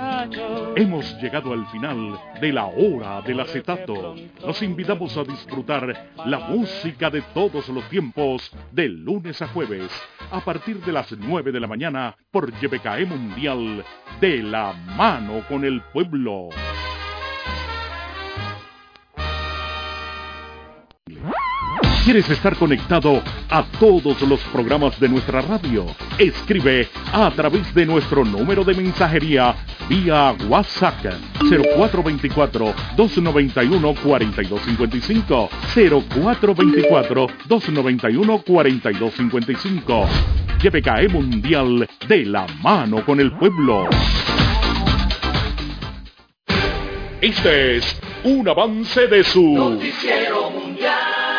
Hemos llegado al final de la hora del acetato. Los invitamos a disfrutar la música de todos los tiempos de lunes a jueves a partir de las 9 de la mañana por YBKE Mundial, de la mano con el pueblo. ¿Quieres estar conectado a todos los programas de nuestra radio? Escribe a través de nuestro número de mensajería vía WhatsApp 0424-291-4255 0424-291-4255. YBKE Mundial, de la mano con el pueblo. Este es un avance de su Noticiero Mundial.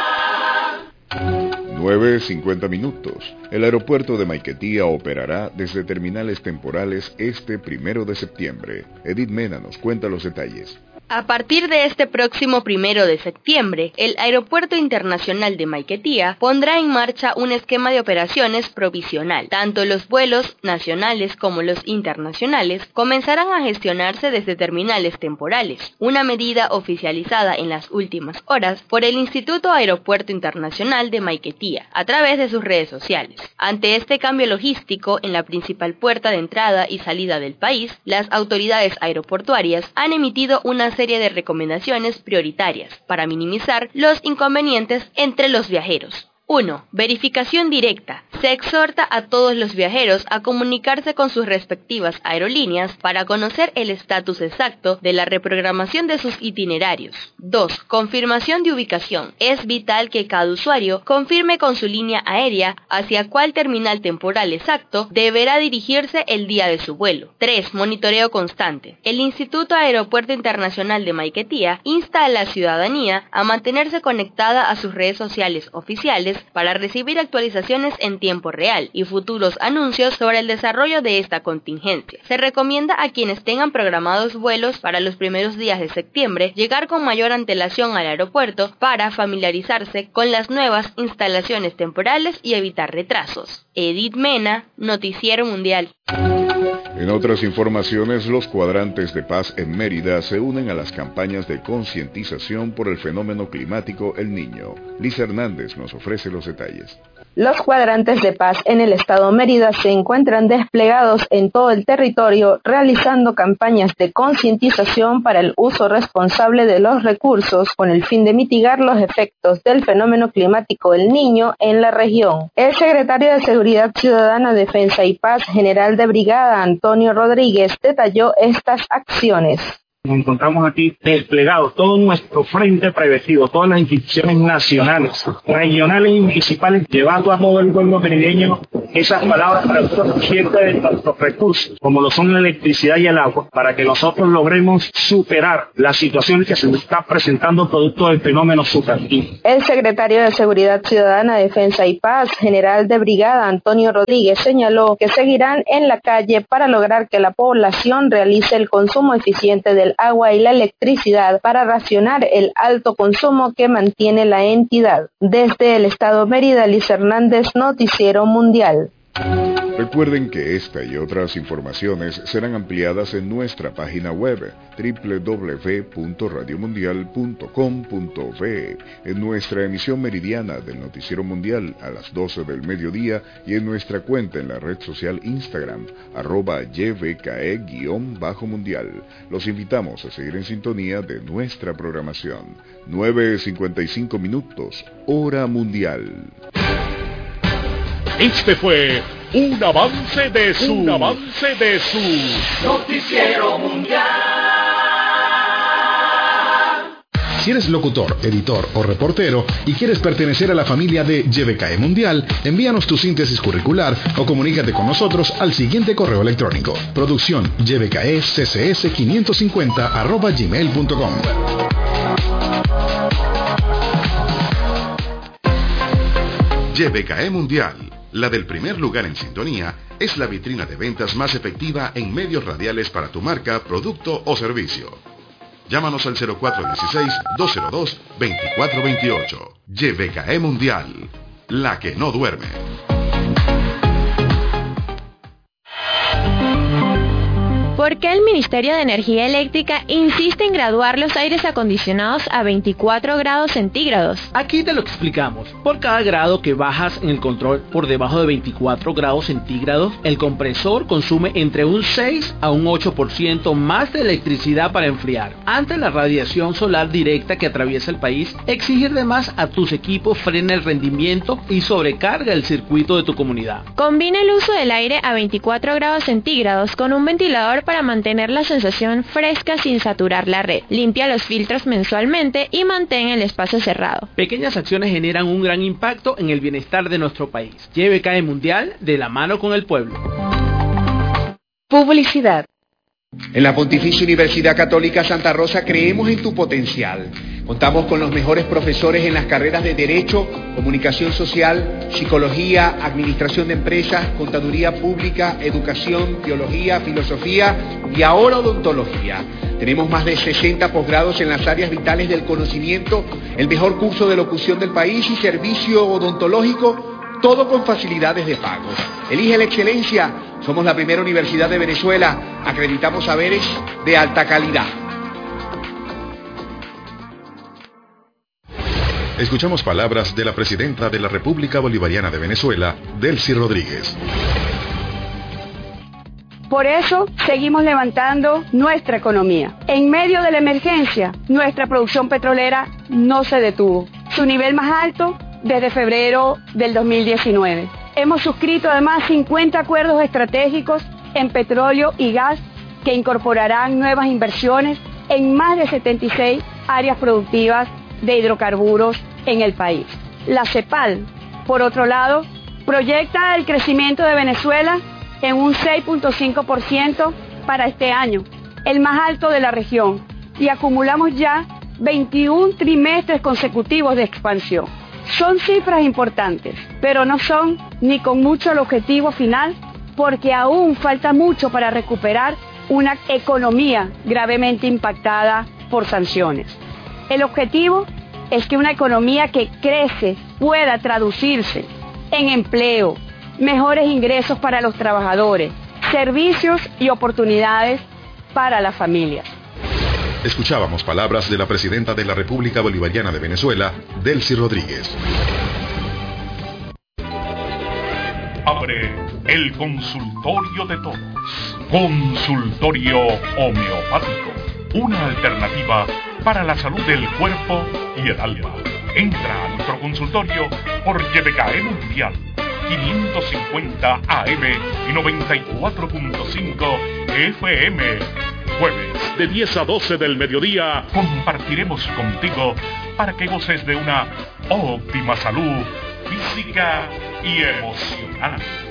9:50 minutos. El aeropuerto de Maiquetía operará desde terminales temporales este 1 de septiembre. Edith Mena nos cuenta los detalles. A partir de este próximo 1 de septiembre, el Aeropuerto Internacional de Maiquetía pondrá en marcha un esquema de operaciones provisional. Tanto los vuelos nacionales como los internacionales comenzarán a gestionarse desde terminales temporales, una medida oficializada en las últimas horas por el Instituto Aeropuerto Internacional de Maiquetía, a través de sus redes sociales. Ante este cambio logístico en la principal puerta de entrada y salida del país, las autoridades aeroportuarias han emitido una serie de recomendaciones prioritarias para minimizar los inconvenientes entre los viajeros. 1. Verificación directa. Se exhorta a todos los viajeros a comunicarse con sus respectivas aerolíneas para conocer el estatus exacto de la reprogramación de sus itinerarios. 2. Confirmación de ubicación. Es vital que cada usuario confirme con su línea aérea hacia cuál terminal temporal exacto deberá dirigirse el día de su vuelo. 3. Monitoreo constante. El Instituto Aeropuerto Internacional de Maiquetía insta a la ciudadanía a mantenerse conectada a sus redes sociales oficiales para recibir actualizaciones en tiempo real y futuros anuncios sobre el desarrollo de esta contingencia. Se recomienda a quienes tengan programados vuelos para los primeros días de septiembre llegar con mayor antelación al aeropuerto para familiarizarse con las nuevas instalaciones temporales y evitar retrasos. Edith Mena, Noticiero Mundial. En otras informaciones, los cuadrantes de paz en Mérida se unen a las campañas de concientización por el fenómeno climático El Niño. Liz Hernández nos ofrece los detalles. Los cuadrantes de paz en el estado Mérida se encuentran desplegados en todo el territorio, realizando campañas de concientización para el uso responsable de los recursos con el fin de mitigar los efectos del fenómeno climático El Niño en la región. El secretario de Seguridad Ciudadana, Defensa y Paz, general de brigada Antonio Rodríguez, detalló estas acciones. Nos encontramos aquí desplegados todo nuestro frente preventivo, todas las instituciones nacionales, regionales y municipales, llevando a todo el pueblo merideño esas palabras para nosotros conscientes de nuestros recursos, como lo son la electricidad y el agua, para que nosotros logremos superar las situaciones que se nos están presentando producto del fenómeno superactivo. El secretario de Seguridad Ciudadana, Defensa y Paz, general de brigada Antonio Rodríguez, señaló que seguirán en la calle para lograr que la población realice el consumo eficiente del agua y la electricidad para racionar el alto consumo que mantiene la entidad. Desde el estado Mérida, Liz Hernández, Noticiero Mundial. Recuerden que esta y otras informaciones serán ampliadas en nuestra página web www.radiomundial.com.ve, en nuestra emisión meridiana del Noticiero Mundial a las 12 del mediodía y en nuestra cuenta en la red social Instagram @YBKE_mundial. Los invitamos a seguir en sintonía de nuestra programación. 9:55 minutos, hora mundial. Este fue un avance de su Noticiero Mundial. Si eres locutor, editor o reportero y quieres pertenecer a la familia de YBKE Mundial, envíanos tu síntesis curricular o comunícate con nosotros al siguiente correo electrónico: producción ybkaeccs550@gmail.com. YBKE Mundial, la del primer lugar en sintonía, es la vitrina de ventas más efectiva en medios radiales para tu marca, producto o servicio. Llámanos al 0416-202-2428. YBKE Mundial, la que no duerme. ¿Por qué el Ministerio de Energía Eléctrica insiste en graduar los aires acondicionados a 24 grados centígrados? Aquí te lo explicamos. Por cada grado que bajas en el control por debajo de 24 grados centígrados, el compresor consume entre un 6 a un 8% más de electricidad para enfriar. Ante la radiación solar directa que atraviesa el país, exigir de más a tus equipos frena el rendimiento y sobrecarga el circuito de tu comunidad. Combina el uso del aire a 24 grados centígrados con un ventilador para mantener la sensación fresca sin saturar la red. Limpia los filtros mensualmente y mantén el espacio cerrado. Pequeñas acciones generan un gran impacto en el bienestar de nuestro país. JBKE Mundial, de la mano con el pueblo. Publicidad. En la Pontificia Universidad Católica Santa Rosa creemos en tu potencial. Contamos con los mejores profesores en las carreras de Derecho, Comunicación Social, Psicología, Administración de Empresas, Contaduría Pública, Educación, Teología, Filosofía y ahora Odontología. Tenemos más de 60 posgrados en las áreas vitales del conocimiento, el mejor curso de locución del país y servicio odontológico, todo con facilidades de pago. Elige la excelencia. Somos la primera universidad de Venezuela. Acreditamos saberes de alta calidad. Escuchamos palabras de la presidenta de la República Bolivariana de Venezuela, Delcy Rodríguez. Por eso seguimos levantando nuestra economía. En medio de la emergencia, nuestra producción petrolera no se detuvo. Su nivel más alto desde febrero del 2019. Hemos suscrito además 50 acuerdos estratégicos en petróleo y gas que incorporarán nuevas inversiones en más de 76 áreas productivas de hidrocarburos en el país. La CEPAL, por otro lado, proyecta el crecimiento de Venezuela en un 6.5% para este año, el más alto de la región, y acumulamos ya 21 trimestres consecutivos de expansión. Son cifras importantes, pero no son ni con mucho el objetivo final, porque aún falta mucho para recuperar una economía gravemente impactada por sanciones. El objetivo es que una economía que crece pueda traducirse en empleo, mejores ingresos para los trabajadores, servicios y oportunidades para las familias. Escuchábamos palabras de la presidenta de la República Bolivariana de Venezuela, Delcy Rodríguez. Abre el consultorio de todos. Consultorio homeopático. Una alternativa para la salud del cuerpo y el alma. Entra a nuestro consultorio por JBKE Mundial, 550 AM y 94.5 FM. Jueves de 10 a 12 del mediodía compartiremos contigo para que goces de una óptima salud física y emocional.